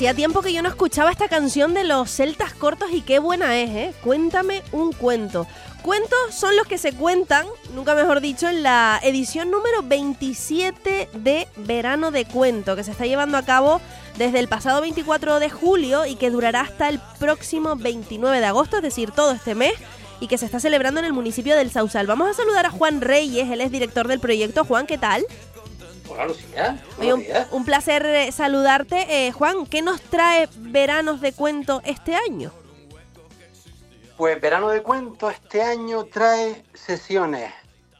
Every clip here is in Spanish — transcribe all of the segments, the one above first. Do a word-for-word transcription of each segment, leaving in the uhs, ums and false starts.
hacía tiempo que yo no escuchaba esta canción de los celtas cortos y qué buena es, ¿eh? Cuéntame un cuento. Cuentos son los que se cuentan, nunca mejor dicho, en la edición número veintisiete de Verano de Cuento, que se está llevando a cabo desde el pasado veinticuatro de julio y que durará hasta el próximo veintinueve de agosto, es decir, todo este mes, y que se está celebrando en el municipio del Sausal. Vamos a saludar a Juan Reyes, él es director del proyecto. Juan, ¿qué tal? Hola, Lucía. Oye, un, un placer eh, saludarte. Eh, Juan, ¿qué nos trae Veranos de Cuento este año? Pues Verano de Cuento este año trae sesiones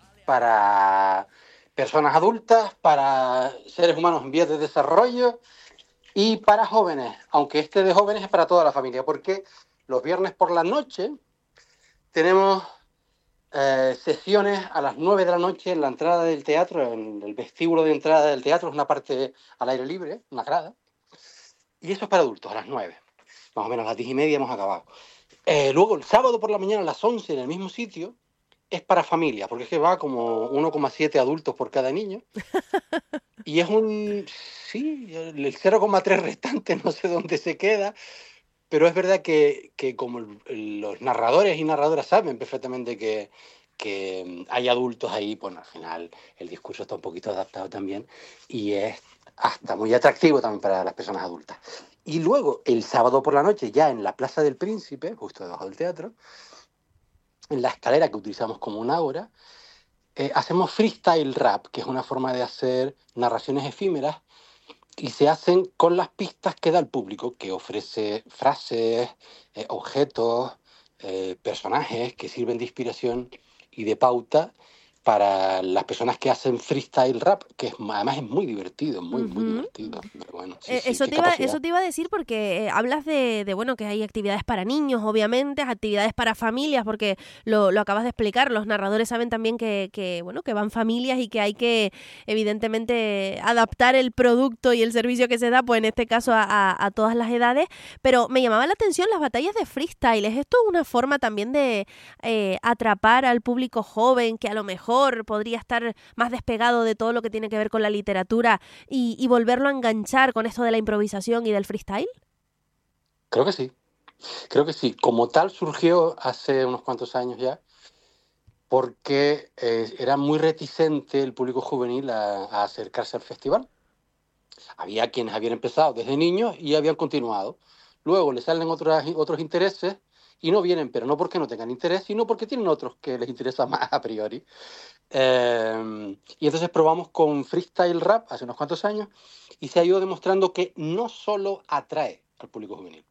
para personas adultas, para seres humanos en vías de desarrollo y para jóvenes, aunque este de jóvenes es para toda la familia, porque los viernes por la noche tenemos eh, sesiones a las nueve de la noche en la entrada del teatro, en el vestíbulo de entrada del teatro, es una parte al aire libre, una grada, y eso es para adultos, a las nueve. Más o menos a las diez y media hemos acabado. Eh, luego, el sábado por la mañana a las once en el mismo sitio, es para familias, porque es que va como uno coma siete adultos por cada niño. Y es un... sí, el cero coma tres restante no sé dónde se queda, pero es verdad que, que como el, los narradores y narradoras saben perfectamente que, que hay adultos ahí, pues al final el discurso está un poquito adaptado también y es hasta muy atractivo también para las personas adultas. Y luego, el sábado por la noche, ya en la Plaza del Príncipe, justo debajo del teatro, en la escalera que utilizamos como una hora, eh, hacemos freestyle rap, que es una forma de hacer narraciones efímeras, y se hacen con las pistas que da el público, que ofrece frases, eh, objetos, eh, personajes que sirven de inspiración y de pauta para las personas que hacen freestyle rap, que es, además es muy divertido, muy, uh-huh. muy divertido. Pero bueno, sí, eh, sí, eso, te iba, eso te iba a decir porque eh, hablas de, de, bueno, que hay actividades para niños, obviamente, actividades para familias, porque lo, lo acabas de explicar, los narradores saben también que, que, bueno, que van familias y que hay que, evidentemente, adaptar el producto y el servicio que se da, pues en este caso, a, a, a todas las edades, pero me llamaba la atención las batallas de freestyle. ¿Es esto una forma también de eh, atrapar al público joven que a lo mejor podría estar más despegado de todo lo que tiene que ver con la literatura y, y volverlo a enganchar con esto de la improvisación y del freestyle? Creo que sí, creo que sí. Como tal surgió hace unos cuantos años ya, porque eh, era muy reticente el público juvenil a, a acercarse al festival. Había quienes habían empezado desde niños y habían continuado. Luego les salen otros, otros intereses y no vienen, pero no porque no tengan interés, sino porque tienen otros que les interesa más a priori. Eh, y entonces probamos con freestyle rap hace unos cuantos años y se ha ido demostrando que no solo atrae al público juvenil,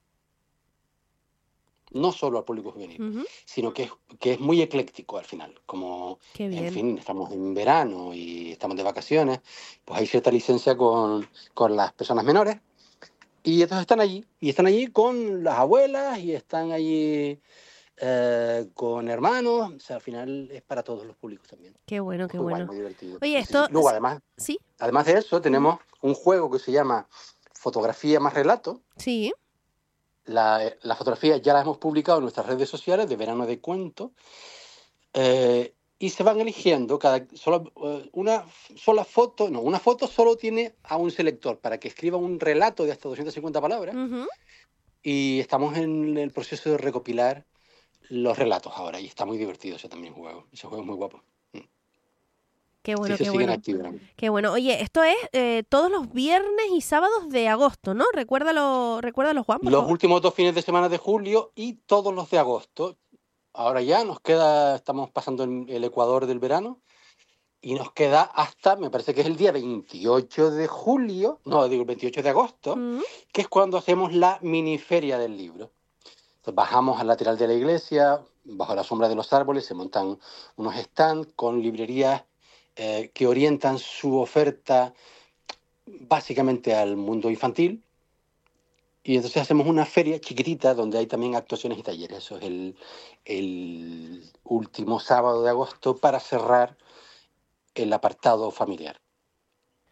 no solo al público juvenil, uh-huh. sino que es, que es muy ecléctico al final. Como, Qué bien. En fin, estamos en verano y estamos de vacaciones, pues hay cierta licencia con, con las personas menores. Y entonces están allí, y están allí con las abuelas, y están allí eh, con hermanos. O sea, al final es para todos los públicos también. Qué bueno, qué muy bueno. Guay, muy divertido. Oye, esto... Sí, sí. Luego, además, ¿sí? además de eso, tenemos uh-huh. un juego que se llama Fotografía más Relato. Sí. La, la fotografía ya la hemos publicado en nuestras redes sociales de Verano de Cuento. Eh, y se van eligiendo cada solo, una sola foto, no, una foto solo tiene a un selector para que escriba un relato de hasta doscientas cincuenta palabras uh-huh. y estamos en el proceso de recopilar los relatos ahora y está muy divertido ese también juego, ese juego es muy guapo. Qué bueno, sí, qué bueno. Activos. Qué bueno. Oye, esto es eh, todos los viernes y sábados de agosto, ¿no? Recuérdalo, recuérdalo, Juan, por Los favor. últimos dos fines de semana de julio y todos los de agosto. Ahora ya nos queda, estamos pasando el ecuador del verano y nos queda hasta, me parece que es el día veintiocho de julio, no, digo el veintiocho de agosto, uh-huh. que es cuando hacemos la miniferia del libro. Entonces bajamos al lateral de la iglesia, bajo la sombra de los árboles, se montan unos stands con librerías eh, que orientan su oferta básicamente al mundo infantil. Y entonces hacemos una feria chiquitita donde hay también actuaciones y talleres. Eso es el, el último sábado de agosto para cerrar el apartado familiar.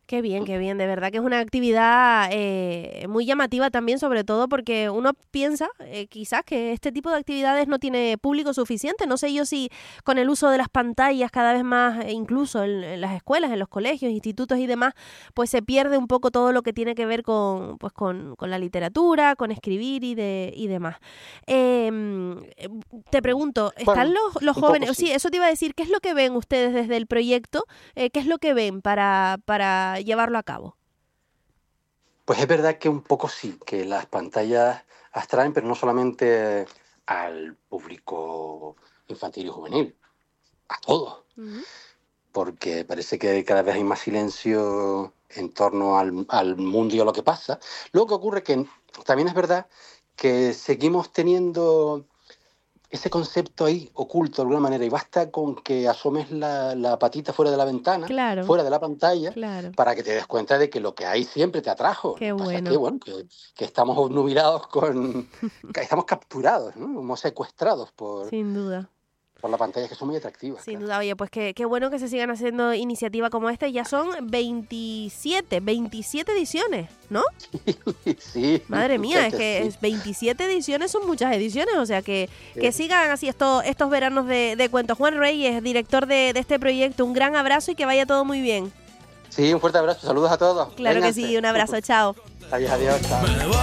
Qué bien, qué bien, de verdad que es una actividad eh, muy llamativa también, sobre todo porque uno piensa eh, quizás que este tipo de actividades no tiene público suficiente. No sé yo si con el uso de las pantallas cada vez más, eh, incluso en, en las escuelas, en los colegios, institutos y demás, pues se pierde un poco todo lo que tiene que ver con, pues con, con la literatura, con escribir y de y demás. Eh, te pregunto, ¿están Bueno, los, los un jóvenes? poco sí. Sí, eso te iba a decir, ¿qué es lo que ven ustedes desde el proyecto? Eh, ¿qué es lo que ven para, para llevarlo a cabo? Pues es verdad que un poco sí, que las pantallas abstraen, pero no solamente al público infantil y juvenil, a todos, Uh-huh. porque parece que cada vez hay más silencio en torno al, al mundo y a lo que pasa. Lo que ocurre que también es verdad que seguimos teniendo ese concepto ahí oculto de alguna manera, y basta con que asomes la, la patita fuera de la ventana, Claro, fuera de la pantalla, claro, para que te des cuenta de que lo que hay siempre te atrajo. qué Lo que pasa es que, bueno, bueno, que, que estamos obnubilados con... que estamos capturados, ¿no? Como secuestrados por, sin duda. por las pantallas, que son muy atractivas, Sin claro. duda, oye, pues qué, qué bueno que se sigan haciendo iniciativas como esta. Ya son veintisiete, veintisiete ediciones, ¿no? Sí, Madre mía, es que sí. es veintisiete ediciones son muchas ediciones, o sea que, que sigan así estos, estos veranos de, de cuentos. Juan Reyes, director de, de este proyecto, un gran abrazo y que vaya todo muy bien. Sí, un fuerte abrazo, saludos a todos. Claro que sí, Vénganse. un abrazo, chao. Adiós, adiós, chao.